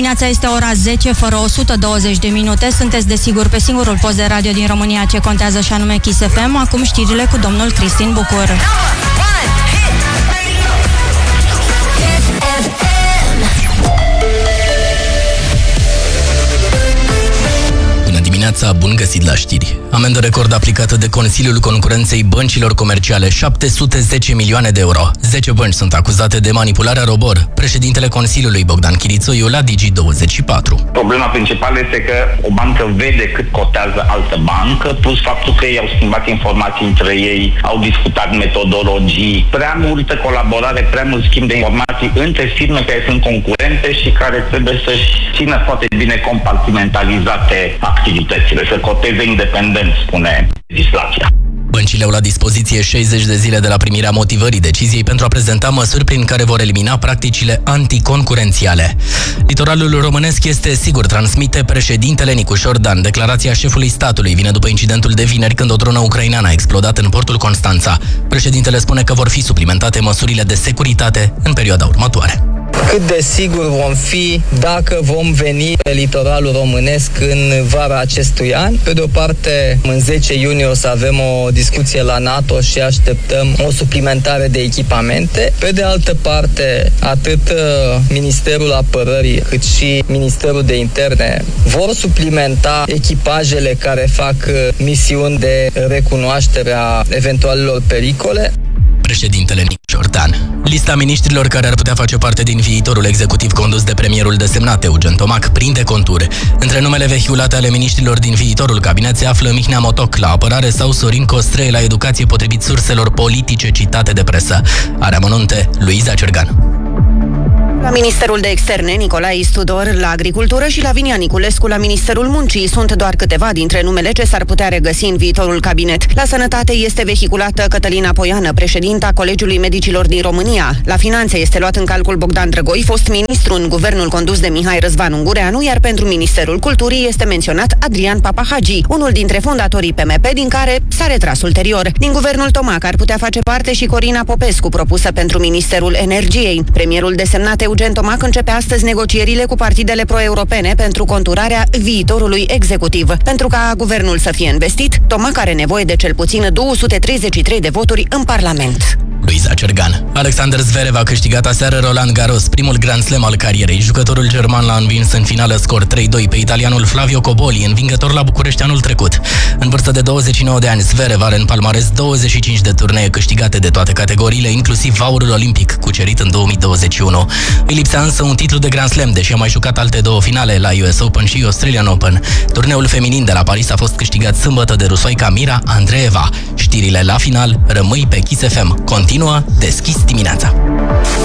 Dimineața este ora 10 fără 120 de minute. Sunteți desigur pe singurul post de radio din România ce contează, și anume Kiss FM. Acum știrile cu domnul Cristin Bucur. Dimineața, bun găsit la știri. Amendă record aplicată de Consiliul Concurenței Băncilor Comerciale, 710 milioane de euro. 10 bănci sunt acuzate de manipularea ROBOR. Președintele Consiliului, Bogdan Chirițoiu, la Digi24. Problema principală este că o bancă vede cât cotează altă bancă, plus faptul că ei au schimbat informații între ei, au discutat metodologii, prea multă colaborare, prea mult schimb de informații între firme care sunt concurente și care trebuie să-și țină foarte bine compartimentalizate activitățile, să coteze independent, spune legislația. Băncile au la dispoziție 60 de zile de la primirea motivării deciziei pentru a prezenta măsuri prin care vor elimina practicile anticoncurențiale. Litoralul românesc este sigur, transmite președintele Nicu Șordan. Declarația șefului statului vine după incidentul de vineri, când o dronă ucraineană a explodat în portul Constanța. Președintele spune că vor fi suplimentate măsurile de securitate în perioada următoare. Cât de sigur vom fi dacă vom veni pe litoralul românesc în vara acestui an? Pe de o parte, în 10 iunie o să avem o discuție la NATO și așteptăm o suplimentare de echipamente. Pe de altă parte, atât Ministerul Apărării cât și Ministerul de Interne vor suplimenta echipajele care fac misiuni de recunoaștere a eventualelor pericole. Președintele Nicu Șordan. Lista miniștrilor care ar putea face parte din viitorul executiv condus de premierul desemnat Eugen Tomac prinde contur. Între numele vehiculate ale miniștrilor din viitorul cabinet se află Mihnea Motoc la apărare sau Sorin Costrei la educație, potrivit surselor politice citate de presă. Are amănunte Luiza Cergan. La Ministerul de Externe, Nicolae Tudor la Agricultură și Lavinia Niculescu la Ministerul Muncii sunt doar câteva dintre numele ce s-ar putea regăsi în viitorul cabinet. La Sănătate este vehiculată Cătălina Poiană, președinta Colegiului Medicilor din România. La Finanțe este luat în calcul Bogdan Drăgoi, fost ministru în guvernul condus de Mihai Răzvan Ungureanu, iar pentru Ministerul Culturii este menționat Adrian Papahagi, unul dintre fondatorii PMP, din care s-a retras ulterior. Din guvernul Tomac ar putea face parte și Corina Popescu, propusă pentru Ministerul Energiei. Premierul desemnat Eugen Tomac începe astăzi negocierile cu partidele pro-europene pentru conturarea viitorului executiv. Pentru ca guvernul să fie investit, Tomac are nevoie de cel puțin 233 de voturi în Parlament. Luiza Cergan. Alexander Zverev a câștigat aseară Roland Garros, primul Grand Slam al carierei. Jucătorul german l-a învins în finală scor 3-2 pe italianul Flavio Coboli, învingător la București anul trecut. În vârstă de 29 de ani, Zverev are în palmares 25 de turnee câștigate de toate categoriile, inclusiv aurul olimpic, cucerit în 2021. Îi lipsea însă un titlu de Grand Slam, deși a mai jucat alte două finale la US Open și Australian Open. Turneul feminin de la Paris a fost câștigat sâmbătă de rusoaica Mira Andreeva. Știrile la final rămâi pe Kiss FM. Continuă Deschis dimineața.